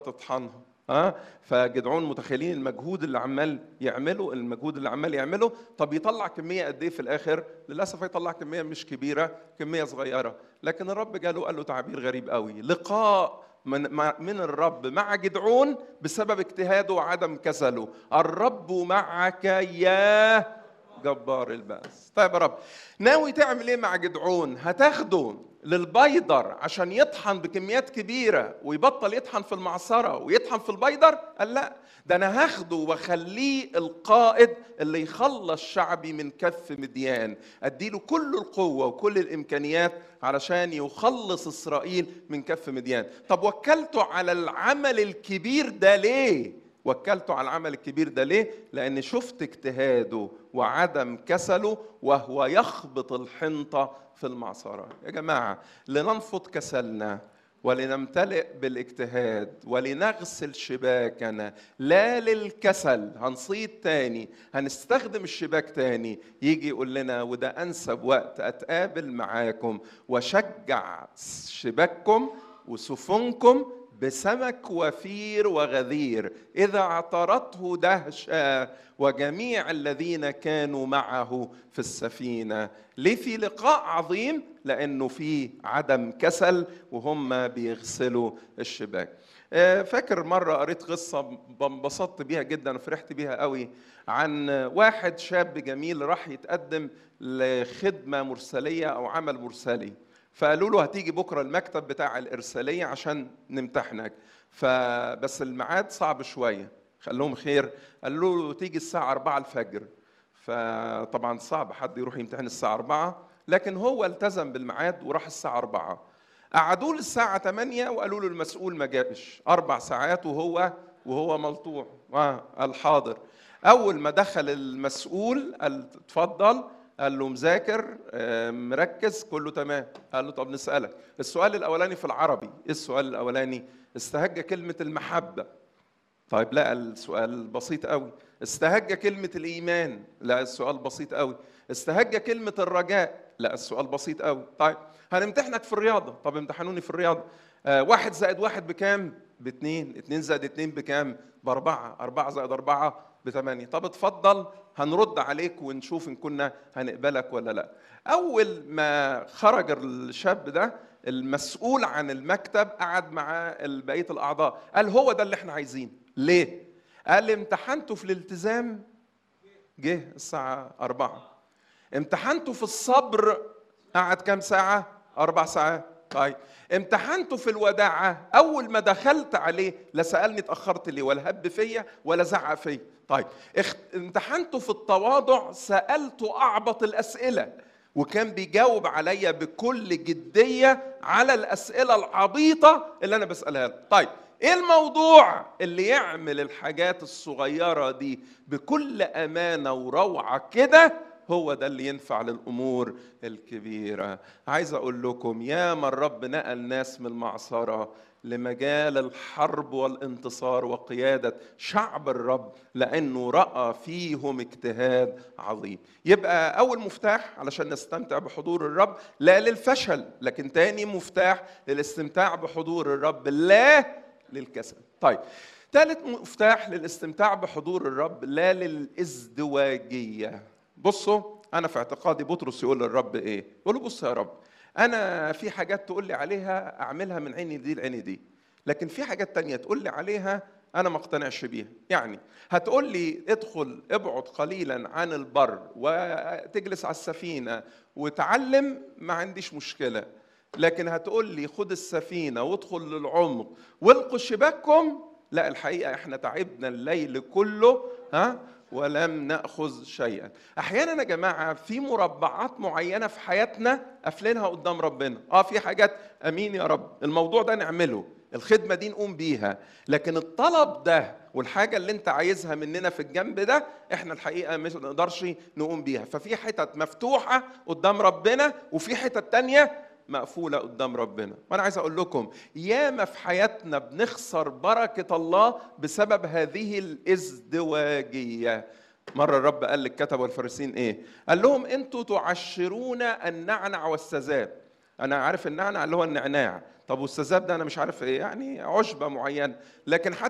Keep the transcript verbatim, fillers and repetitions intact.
تطحنها. ها فجدعون متخيلين المجهود اللي عمال يعمله المجهود اللي عمال يعمله طب يطلع كميه قد ايه في الاخر؟ للاسف هيطلع كميه مش كبيره، كميه صغيره. لكن الرب جاله قال له تعبير غريب قوي، لقاء من من الرب مع جدعون بسبب اجتهاده وعدم كسله. الرب معك يا جبار البأس. طيب يا رب ناوي تعمل ايه مع جدعون؟ هتاخده للبيدر عشان يطحن بكميات كبيرة ويبطل يطحن في المعصرة ويطحن في البيدر؟ قال لا، ده انا هاخده واخليه القائد اللي يخلص شعبي من كف مديان، اديله كل القوة وكل الامكانيات علشان يخلص اسرائيل من كف مديان. طب وكلته على العمل الكبير ده ليه؟ وكلته على العمل الكبير ده ليه؟ لأن شفت اجتهاده وعدم كسله وهو يخبط الحنطة في المعصرة. يا جماعة لننفض كسلنا ولنمتلئ بالاجتهاد ولنغسل شباكنا، لا للكسل. هنصيد تاني، هنستخدم الشباك تاني. يجي يقول لنا وده أنسب وقت أتقابل معاكم وشجع شباككم وسفنكم بسمك وفير وغذير إذا اعترته دهشة وجميع الذين كانوا معه في السفينة. ليه في لقاء عظيم؟ لأنه في عدم كسل وهم بيغسلوا الشباك. فاكر مرة قريت قصة انبسطت بيها جدا وفرحت بيها قوي، عن واحد شاب جميل راح يتقدم لخدمة مرسلية أو عمل مرسلي، فقالوا له هتيجي بكره المكتب بتاع الارساليه عشان نمتحنك، فبس الميعاد صعب شويه. قال لهم خير، قالوا له تيجي الساعه أربعة الفجر. فطبعا صعب حد يروح يمتحن الساعه أربعة، لكن هو التزم بالميعاد وراح الساعه أربعة. قعدوا له الساعه ثمانية وقالوا له المسؤول ما جاش، اربع ساعات وهو وهو ملطوع. اه الحاضر. اول ما دخل المسؤول قال اتفضل، قال له مذاكر مركز كله تمام. قال له طب نسألك السؤال الأولاني في العربي، إيه السؤال الأولاني؟ استهج كلمة المحبة. طيب لا السؤال بسيط قوي. استهج كلمة الإيمان؟ لا السؤال بسيط قوي. استهج كلمة الرجاء؟ لا السؤال بسيط قوي. طيب هنمتحنك في الرياضة. طب امتحنوني في الرياضة. آه واحد زائد واحد بكام؟ باتنين. اتنين زائد اتنين بكام؟ باربعة. أربعة زائد أربعة بثمانية. طب اتفضل هنرد عليك ونشوف إن كنا هنقبلك ولا لا. أول ما خرج الشاب ده المسؤول عن المكتب قعد مع بقية الأعضاء، قال هو ده اللي احنا عايزينه. ليه؟ قال امتحنته في الالتزام جه الساعة أربعة. امتحنته في الصبر قعد كام ساعة؟ أربع ساعات. طيب امتحنته في الوداعة، أول ما دخلت عليه لا سألني اتأخرت ليه ولا هب فيا ولا زعق فيا. طيب امتحنته في التواضع، سألته أعبط الأسئلة وكان بيجاوب عليا بكل جدية على الأسئلة العبيطة اللي أنا بسألها له. طيب إيه الموضوع اللي يعمل الحاجات الصغيرة دي بكل أمانة وروعة كده؟ هو ده اللي ينفع للأمور الكبيرة. عايز أقول لكم يا من الرب نقل ناس من المعصرة لمجال الحرب والانتصار وقيادة شعب الرب لأنه رأى فيهم اجتهاد عظيم. يبقى أول مفتاح علشان نستمتع بحضور الرب لا للفشل، لكن تاني مفتاح للاستمتاع بحضور الرب لا للكسل. طيب ثالث مفتاح للاستمتاع بحضور الرب لا للازدواجية. بصوا أنا في اعتقادي بطرس يقول للرب إيه؟ يقول له بص يا رب أنا في حاجات تقول لي عليها أعملها من عيني دي لعيني دي، لكن في حاجات تانية تقول لي عليها أنا ما اقتنعش بيها. يعني هتقول لي ادخل ابعد قليلا عن البر وتجلس على السفينة وتعلم، ما عنديش مشكلة. لكن هتقول لي خد السفينة وادخل للعمق والقوا شباككم، لا الحقيقة احنا تعبنا الليل كله ها ولم نأخذ شيئا. أحيانا يا جماعة في مربعات معينة في حياتنا قافلينها قدام ربنا. آه في حاجات أمين يا رب الموضوع ده نعمله، الخدمة دي نقوم بيها، لكن الطلب ده والحاجة اللي انت عايزها مننا في الجنب ده احنا الحقيقة مش نقدرش نقوم بيها. ففي حتت مفتوحة قدام ربنا وفي حتت تانية مقفولة قدام ربنا. وأنا عايز أقول لكم ياما في حياتنا بنخسر بركة الله بسبب هذه الازدواجية. مرة الرب قال للكتبة والفارسين إيه؟ قال لهم أنتوا تعشرون النعنع والسذاب. أنا عارف النعنع اللي هو النعناع، طب والسذاب ده انا مش عارف ايه، يعني عشبه معينه. لكن حتى